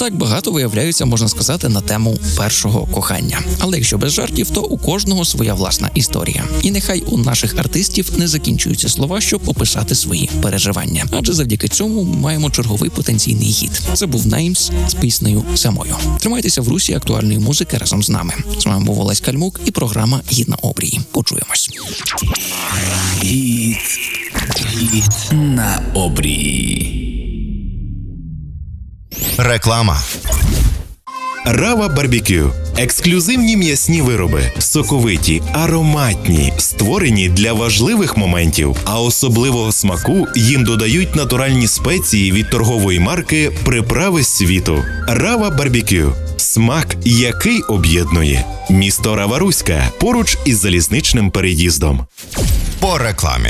Так багато виявляється, можна сказати, на тему першого кохання. Але якщо без жартів, то у кожного своя власна історія. І нехай у наших артистів не закінчуються слова, щоб описати свої переживання. Адже завдяки цьому маємо черговий потенційний гіт. Це був Names з піснею «Самою». Тримайтеся в русі актуальної музики разом з нами. З вами був Олесь Кальмук і програма «Гіт на обрії». Почуємось. Гіт на обрії. Реклама. Рава Барбекю. Ексклюзивні м'ясні вироби, соковиті, ароматні, створені для важливих моментів, а особливого смаку їм додають натуральні спеції від торгової марки «Приправи світу». Рава Барбекю. Смак, який об'єднує. Місто Рава-Руська, поруч із залізничним переїздом. По рекламі.